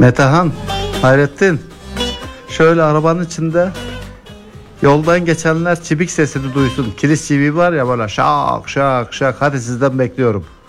Metehan, Hayrettin, şöyle arabanın içinde yoldan geçenler çivik sesini duysun. Kilis çiviği var ya, böyle şak şak şak. Hadi sizden bekliyorum.